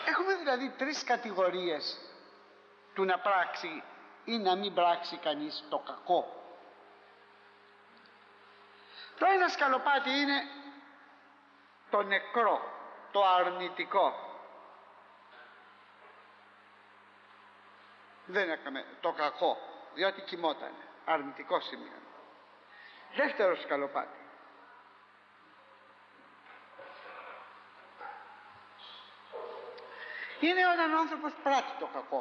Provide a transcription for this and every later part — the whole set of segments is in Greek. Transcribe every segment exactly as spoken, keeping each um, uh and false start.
Έχουμε δηλαδή τρεις κατηγορίες του να πράξει ή να μην πράξει κανείς το κακό. Το ένα σκαλοπάτι είναι το νεκρό, το αρνητικό. Δεν έκαμε το κακό, διότι κοιμόταν, αρνητικό σημείο. Δεύτερο σκαλοπάτι, είναι όταν ο άνθρωπος πράττει το κακό.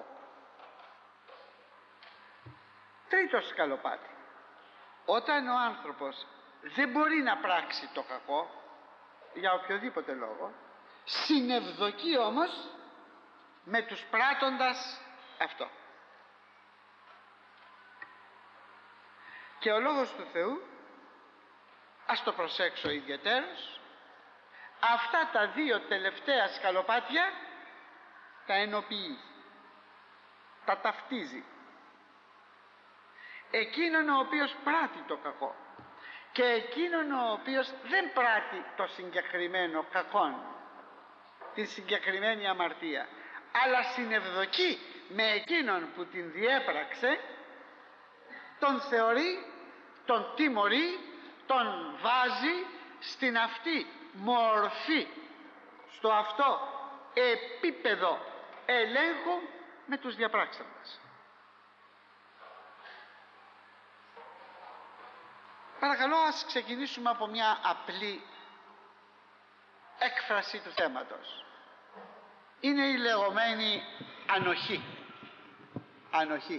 Τρίτο σκαλοπάτι, όταν ο άνθρωπος δεν μπορεί να πράξει το κακό για οποιοδήποτε λόγο, συνευδοκεί όμως με τους πράττοντας αυτό. Και ο Λόγος του Θεού, ας το προσέξω ιδιαιτέρως, αυτά τα δύο τελευταία σκαλοπάτια τα ενοποιεί, τα ταυτίζει. Εκείνον ο οποίος πράττει το κακό και εκείνον ο οποίος δεν πράττει το συγκεκριμένο κακόν, τη συγκεκριμένη αμαρτία, αλλά συνευδοκεί με εκείνον που την διέπραξε, τον θεωρεί, τον τιμωρεί, τον βάζει στην αυτή μορφή, στο αυτό επίπεδο ελέγχου με τους διαπράξαντες. Παρακαλώ, ας ξεκινήσουμε από μια απλή έκφραση του θέματος. Είναι η λεγόμενη ανοχή. Ανοχή.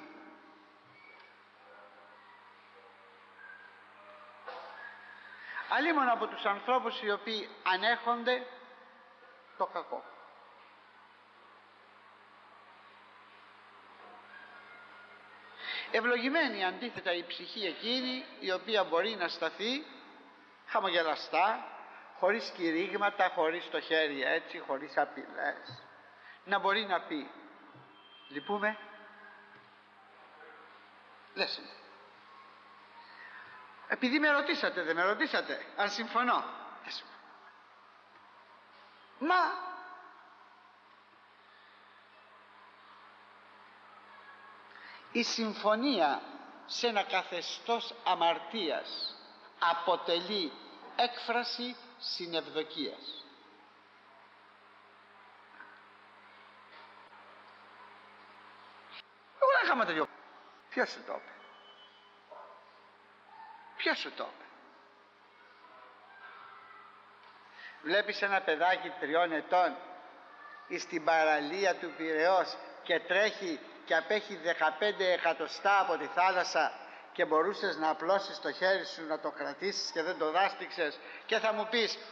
Αλλήμον από τους ανθρώπους οι οποίοι ανέχονται το κακό. Ευλογημένη αντίθετα η ψυχή εκείνη η οποία μπορεί να σταθεί χαμογελαστά, χωρίς κηρύγματα, χωρίς το χέρι έτσι, χωρίς απειλές, να μπορεί να πει λυπούμε, λες είναι. Επειδή με ρωτήσατε, δεν με ρωτήσατε αν συμφωνώ, λες μα η συμφωνία σε ένα καθεστώς αμαρτίας αποτελεί έκφραση συνευδοκίας. Εγώ δεν είχαμε τέτοιο. Ποιος σου το είπε? Ποιος σου το είπε? Βλέπεις ένα παιδάκι τριών ετών στην παραλία του Πειραιώς και τρέχει και απέχει δεκαπέντε εκατοστά από τη θάλασσα και μπορούσες να απλώσεις το χέρι σου να το κρατήσεις και δεν το δάστηξες και θα μου πεις